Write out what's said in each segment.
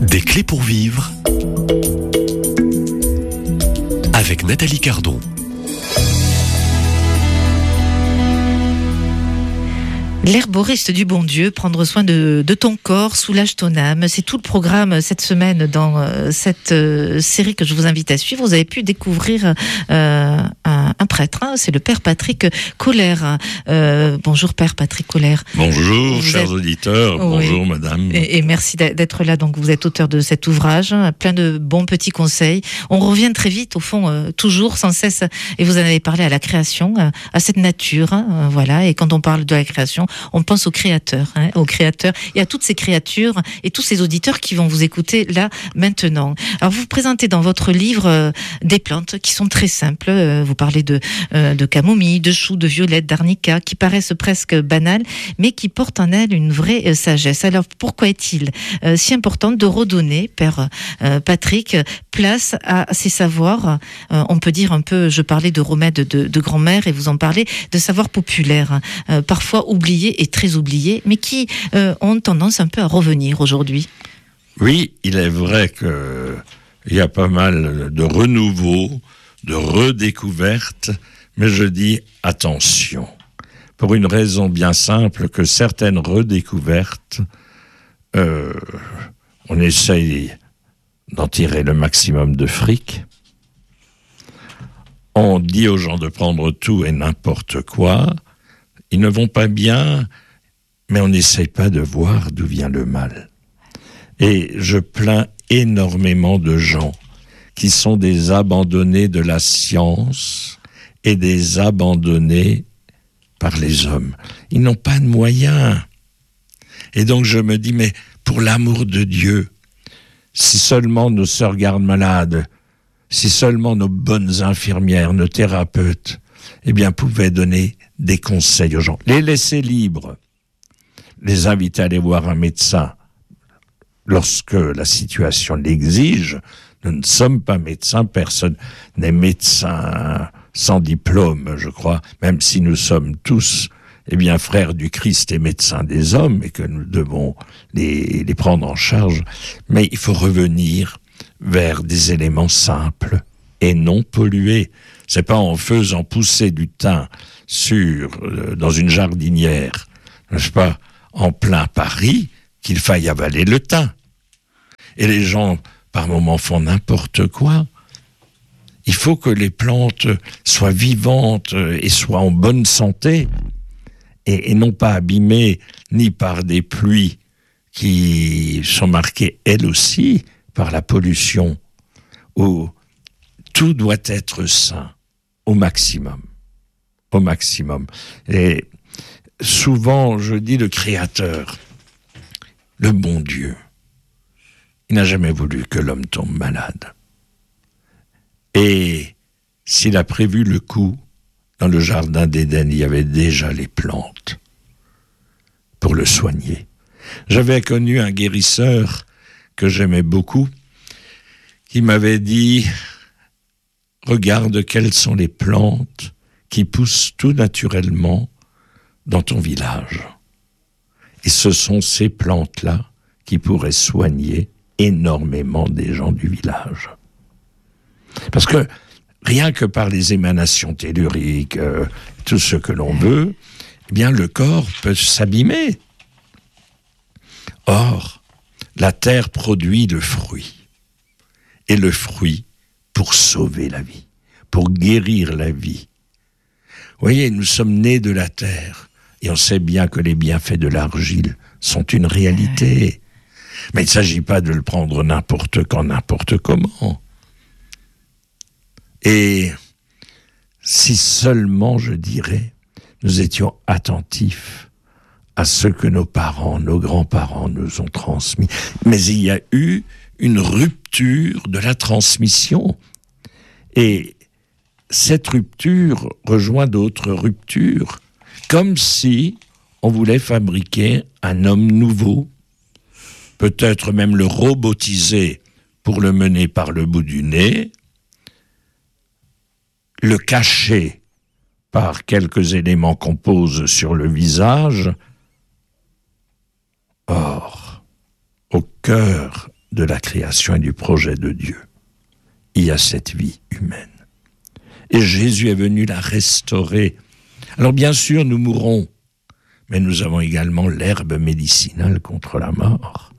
Des clés pour vivre avec Nathalie Cardon. L'herboriste du bon Dieu, prendre soin de ton corps, soulage ton âme. C'est tout le programme cette semaine dans cette série que je vous invite à suivre. Vous avez pu découvrir un prêtre, c'est le Père Patrick Koller. Bonjour Père Patrick Koller. Bonjour chers auditeurs, bonjour madame. Et merci d'être là. Donc vous êtes auteur de cet ouvrage, plein de bons petits conseils. On revient très vite au fond, toujours, sans cesse, et vous en avez parlé à la création, à cette nature, voilà. Et quand on parle de la création, on pense au créateur et à toutes ces créatures et tous ces auditeurs qui vont vous écouter là maintenant. Alors vous présentez dans votre livre des plantes qui sont très simples. Vous parlez de camomille, de chou, de violette, d'arnica, qui paraissent presque banales, mais qui portent en elles une vraie sagesse. Alors pourquoi est-il si important de redonner, Père Patrick, place à ces savoirs, on peut dire un peu, je parlais de remèdes de grand-mère et vous en parlez, de savoirs populaires, parfois oubliés et très oubliés, mais qui ont tendance un peu à revenir aujourd'hui. Oui, il est vrai qu'il y a pas mal de renouveau, de redécouvertes, mais je dis attention, pour une raison bien simple, que certaines redécouvertes, on essaye d'en tirer le maximum de fric. On dit aux gens de prendre tout et n'importe quoi. Ils ne vont pas bien, mais on n'essaye pas de voir d'où vient le mal. Et je plains énormément de gens qui sont des abandonnés de la science et des abandonnés par les hommes. Ils n'ont pas de moyens. Et donc je me dis, mais pour l'amour de Dieu, si seulement nos sœurs gardes malades, si seulement nos bonnes infirmières, nos thérapeutes, eh bien, pouvaient donner des conseils aux gens, les laisser libres, les inviter à aller voir un médecin lorsque la situation l'exige. Nous ne sommes pas médecins, personne n'est médecin sans diplôme, je crois, même si nous sommes tous, eh bien, frères du Christ et médecins des hommes, et que nous devons les prendre en charge. Mais il faut revenir vers des éléments simples et non pollués. C'est pas en faisant pousser du thym dans une jardinière, n'est-ce pas, en plein Paris, qu'il faille avaler le thym. Et les gens, par moments, font n'importe quoi. Il faut que les plantes soient vivantes et soient en bonne santé, et non pas abîmées ni par des pluies qui sont marquées, elles aussi, par la pollution, où tout doit être sain, au maximum. Au maximum. Et souvent, je dis le Créateur, le bon Dieu, il n'a jamais voulu que l'homme tombe malade. Et s'il a prévu le coup, dans le jardin d'Éden, il y avait déjà les plantes pour le soigner. J'avais connu un guérisseur que j'aimais beaucoup, qui m'avait dit, regarde quelles sont les plantes qui poussent tout naturellement dans ton village. Et ce sont ces plantes-là qui pourraient soigner énormément des gens du village. Parce que rien que par les émanations telluriques, tout ce que l'on veut, eh bien le corps peut s'abîmer. Or, la terre produit le fruit. Et le fruit pour sauver la vie, pour guérir la vie. Vous voyez, nous sommes nés de la terre, et on sait bien que les bienfaits de l'argile sont une réalité. Mais il ne s'agit pas de le prendre n'importe quand, n'importe comment. Et si seulement, je dirais, nous étions attentifs à ce que nos parents, nos grands-parents nous ont transmis. Mais il y a eu une rupture de la transmission. Et cette rupture rejoint d'autres ruptures, comme si on voulait fabriquer un homme nouveau, peut-être même le robotiser pour le mener par le bout du nez, le cacher par quelques éléments qu'on pose sur le visage. Or, au cœur de la création et du projet de Dieu, il y a cette vie humaine. Et Jésus est venu la restaurer. Alors bien sûr, nous mourrons, mais nous avons également l'herbe médicinale contre la mort,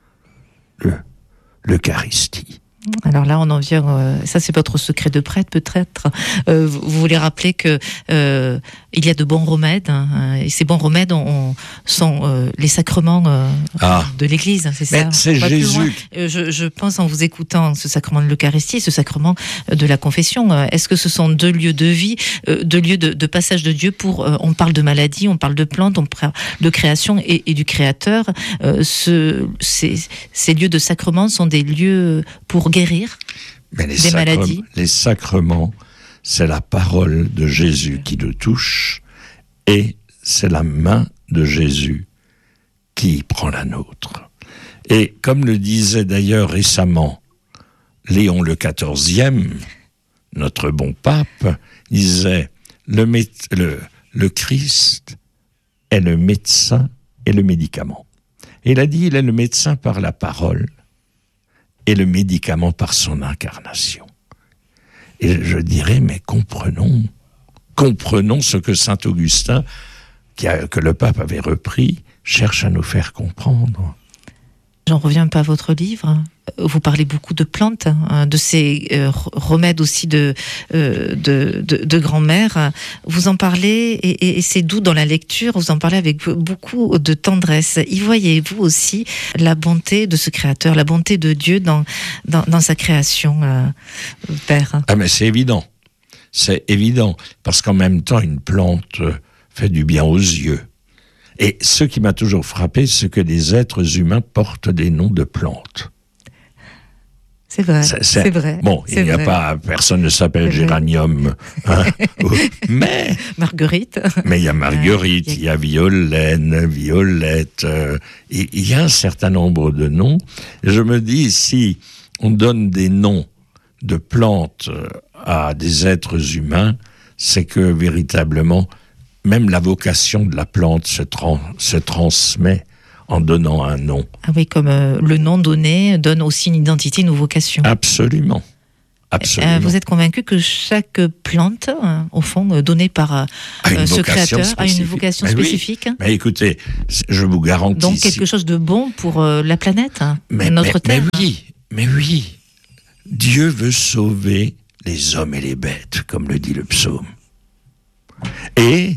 l'Eucharistie. Alors là, on en vient. Ça, c'est votre secret de prêtre, peut-être. Vous voulez rappeler que il y a de bons remèdes, hein, et ces bons remèdes sont les sacrements de l'Église, c'est ça. C'est Jésus. Je pense en vous écoutant, ce sacrement de l'Eucharistie, ce sacrement de la confession. Est-ce que ce sont deux lieux de vie, deux lieux de passage de Dieu pour on parle de maladie, on parle de plantes, on parle de création et du Créateur. Ces lieux de sacrement sont des lieux pour guérir des maladies. Les sacrements, c'est la parole de Jésus qui le touche et c'est la main de Jésus qui prend la nôtre. Et comme le disait d'ailleurs récemment Léon le XIVe, notre bon pape, disait le Christ est le médecin et le médicament. Et il a dit, il est le médecin par la parole et le médicament par son incarnation. Et je dirais, mais comprenons ce que saint Augustin, que le pape avait repris, cherche à nous faire comprendre. J'en reviens pas à votre livre. Vous parlez beaucoup de plantes, de ces remèdes aussi de grand-mère. Vous en parlez, et c'est doux dans la lecture, vous en parlez avec beaucoup de tendresse. Y voyez-vous aussi la bonté de ce Créateur, la bonté de Dieu dans sa création, Père? Ah mais c'est évident, parce qu'en même temps, une plante fait du bien aux yeux. Et ce qui m'a toujours frappé, c'est que les êtres humains portent des noms de plantes. C'est vrai, c'est vrai. Bon, il n'y a pas, personne ne s'appelle géranium, hein, mais... Marguerite. Mais il y a Marguerite, il y a Violette, il y a un certain nombre de noms. Et je me dis, si on donne des noms de plantes à des êtres humains, c'est que véritablement, même la vocation de la plante se transmet en donnant un nom. Ah oui, comme le nom donné donne aussi une identité, une vocation. Absolument. Vous êtes convaincu que chaque plante, au fond, donnée par ce Créateur, a une vocation spécifique? Mais écoutez, je vous garantis... Donc quelque chose de bon pour la planète, notre Terre. Mais oui, Dieu veut sauver les hommes et les bêtes, comme le dit le psaume. Et...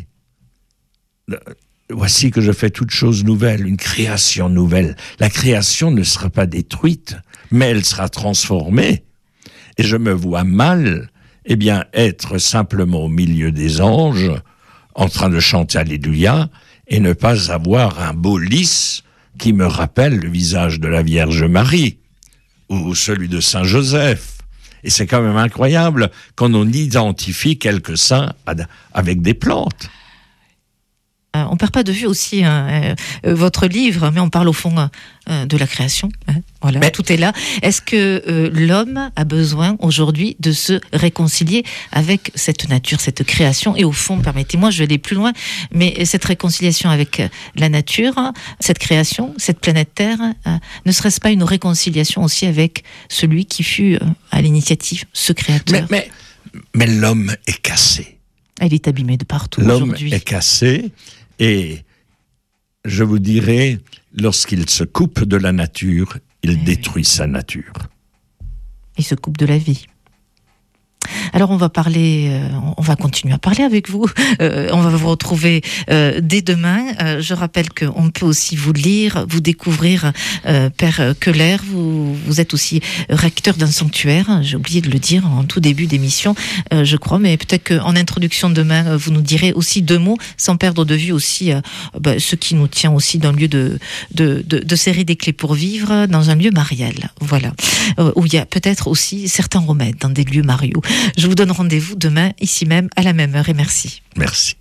voici que je fais toute chose nouvelle, une création nouvelle. La création ne sera pas détruite, mais elle sera transformée. Et je me vois mal, être simplement au milieu des anges, en train de chanter Alléluia, et ne pas avoir un beau lys qui me rappelle le visage de la Vierge Marie, ou celui de Saint Joseph. Et c'est quand même incroyable quand on identifie quelques saints avec des plantes. On perd pas de vue aussi votre livre, mais on parle au fond de la création. Voilà, mais tout est là. Est-ce que l'homme a besoin aujourd'hui de se réconcilier avec cette nature, cette création? Et au fond, permettez-moi, je vais aller plus loin, mais cette réconciliation avec la nature, cette création, cette planète Terre, ne serait-ce pas une réconciliation aussi avec celui qui fut à l'initiative, ce Créateur? Mais l'homme est cassé. Il est abîmé de partout aujourd'hui. L'homme est cassé. Et je vous dirais, lorsqu'il se coupe de la nature, il détruit sa nature. Il se coupe de la vie. Alors on va continuer à parler avec vous. On va vous retrouver dès demain. Je rappelle qu'on peut aussi vous lire, vous découvrir, Père Keller. Vous êtes aussi recteur d'un sanctuaire. J'ai oublié de le dire en tout début d'émission, je crois. Mais peut-être qu'en introduction demain, vous nous direz aussi deux mots, sans perdre de vue aussi ce qui nous tient aussi d'un lieu de série des clés pour vivre, dans un lieu marial. Voilà, où il y a peut-être aussi certains remèdes dans des lieux mariaux. Je vous donne rendez-vous demain, ici même, à la même heure, et merci. Merci.